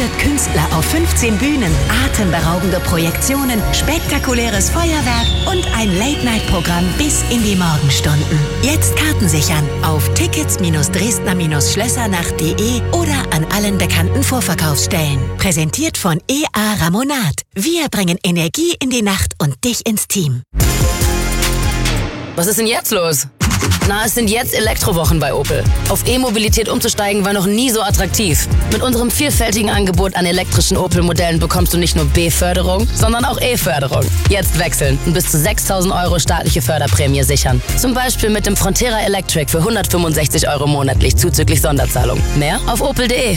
100 Künstler auf 15 Bühnen, atemberaubende Projektionen, spektakuläres Feuerwerk und ein Late-Night-Programm bis in die Morgenstunden. Jetzt Karten sichern auf tickets-dresdner-schlössernacht.de oder an allen bekannten Vorverkaufsstellen. Präsentiert von EA Ramonat. Wir bringen Energie in die Nacht und dich ins Team. Was ist denn jetzt los? Na, es sind jetzt Elektrowochen bei Opel. Auf E-Mobilität umzusteigen war noch nie so attraktiv. Mit unserem vielfältigen Angebot an elektrischen Opel-Modellen bekommst du nicht nur B-Förderung, sondern auch E-Förderung. Jetzt wechseln und bis zu 6.000 € staatliche Förderprämie sichern. Zum Beispiel mit dem Frontera Electric für 165 € monatlich zuzüglich Sonderzahlung. Mehr auf opel.de.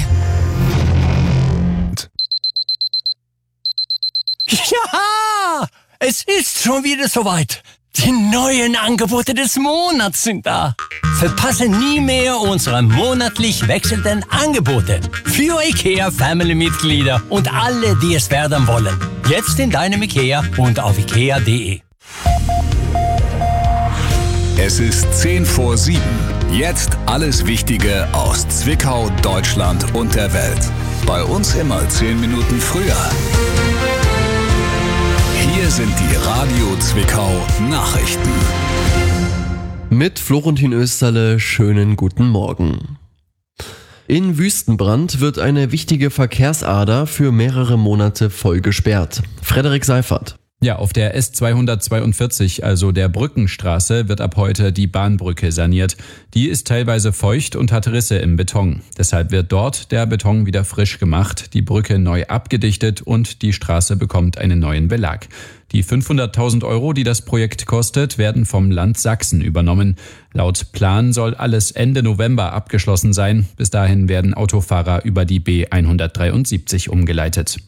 Ja, es ist schon wieder soweit. Die neuen Angebote des Monats sind da. Verpasse nie mehr unsere monatlich wechselnden Angebote für IKEA-Family-Mitglieder und alle, die es werden wollen. Jetzt in deinem IKEA und auf ikea.de. Es ist 6:50. Jetzt alles Wichtige aus Zwickau, Deutschland und der Welt. Bei uns immer 10 Minuten früher. Hier sind die Radio Zwickau Nachrichten. Mit Florentin Österle, schönen guten Morgen. In Wüstenbrand wird eine wichtige Verkehrsader für mehrere Monate voll gesperrt. Frederik Seifert. Ja, auf der S242, also der Brückenstraße, wird ab heute die Bahnbrücke saniert. Die ist teilweise feucht und hat Risse im Beton. Deshalb wird dort der Beton wieder frisch gemacht, die Brücke neu abgedichtet und die Straße bekommt einen neuen Belag. Die 500.000 €, die das Projekt kostet, werden vom Land Sachsen übernommen. Laut Plan soll alles Ende November abgeschlossen sein. Bis dahin werden Autofahrer über die B173 umgeleitet.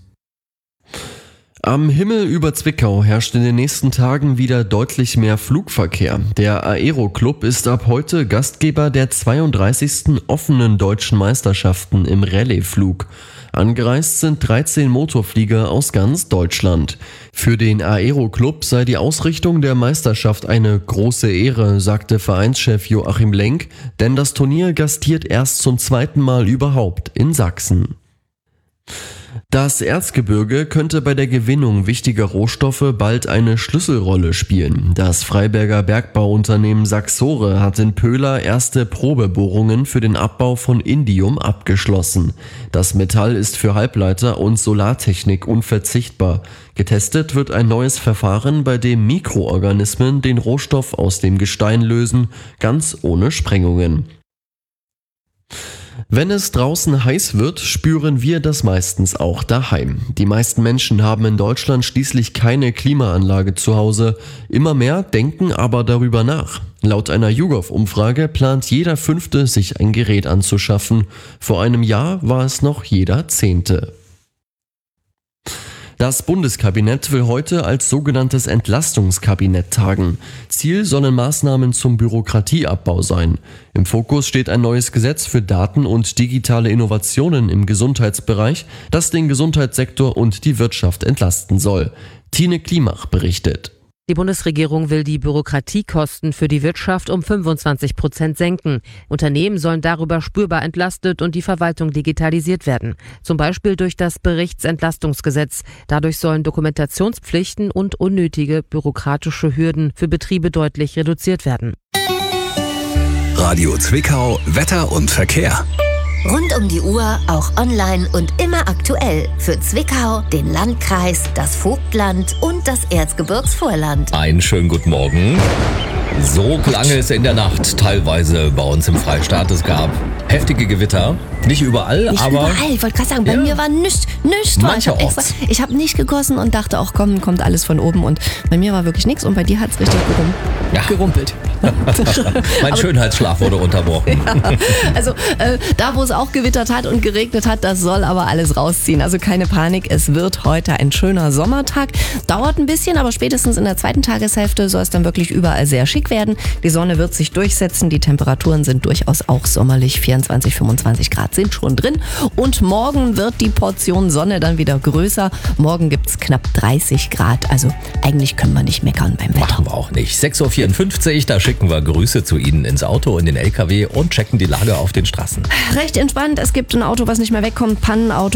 Am Himmel über Zwickau herrscht in den nächsten Tagen wieder deutlich mehr Flugverkehr. Der Aero-Club ist ab heute Gastgeber der 32. offenen deutschen Meisterschaften im Rallye-Flug. Angereist sind 13 Motorflieger aus ganz Deutschland. Für den Aero-Club sei die Ausrichtung der Meisterschaft eine große Ehre, sagte Vereinschef Joachim Lenk, denn das Turnier gastiert erst zum zweiten Mal überhaupt in Sachsen. Das Erzgebirge könnte bei der Gewinnung wichtiger Rohstoffe bald eine Schlüsselrolle spielen. Das Freiberger Bergbauunternehmen Saxore hat in Pöhler erste Probebohrungen für den Abbau von Indium abgeschlossen. Das Metall ist für Halbleiter und Solartechnik unverzichtbar. Getestet wird ein neues Verfahren, bei dem Mikroorganismen den Rohstoff aus dem Gestein lösen, ganz ohne Sprengungen. Wenn es draußen heiß wird, spüren wir das meistens auch daheim. Die meisten Menschen haben in Deutschland schließlich keine Klimaanlage zu Hause. Immer mehr denken aber darüber nach. Laut einer YouGov-Umfrage plant jeder Fünfte, sich ein Gerät anzuschaffen. Vor einem Jahr war es noch jeder Zehnte. Das Bundeskabinett will heute als sogenanntes Entlastungskabinett tagen. Ziel sollen Maßnahmen zum Bürokratieabbau sein. Im Fokus steht ein neues Gesetz für Daten und digitale Innovationen im Gesundheitsbereich, das den Gesundheitssektor und die Wirtschaft entlasten soll. Tine Klimach berichtet. Die Bundesregierung will die Bürokratiekosten für die Wirtschaft um 25% senken. Unternehmen sollen darüber spürbar entlastet und die Verwaltung digitalisiert werden. Zum Beispiel durch das Berichtsentlastungsgesetz. Dadurch sollen Dokumentationspflichten und unnötige bürokratische Hürden für Betriebe deutlich reduziert werden. Radio Zwickau, Wetter und Verkehr. Rund um die Uhr, auch online und immer aktuell. Für Zwickau, den Landkreis, das Vogtland und das Erzgebirgsvorland. Einen schönen guten Morgen. So klang es in der Nacht teilweise bei uns im Freistaat. Es gab heftige Gewitter. Nicht überall, nicht aber... überall, ich wollte gerade sagen, bei mir war nichts. Ich habe nicht gegossen und dachte auch, komm, kommt alles von oben. Und bei mir war wirklich nichts und bei dir hat es richtig gerumpelt. Mein Schönheitsschlaf wurde unterbrochen. Ja, also da, wo es auch gewittert hat und geregnet hat, das soll aber alles rausziehen. Also keine Panik, es wird heute ein schöner Sommertag. Dauert ein bisschen, aber spätestens in der zweiten Tageshälfte soll es dann wirklich überall sehr schick werden. Die Sonne wird sich durchsetzen, die Temperaturen sind durchaus auch sommerlich. 24, 25 Grad sind schon drin. Und morgen wird die Portion Sonne dann wieder größer. Morgen gibt es knapp 30 Grad. Also eigentlich können wir nicht meckern beim Wetter. Machen wir auch nicht. 6:54 Uhr, da schicken wir Grüße zu Ihnen ins Auto, in den LKW und checken die Lage auf den Straßen. Recht entspannt. Es gibt ein Auto, was nicht mehr wegkommt. Pannenauto.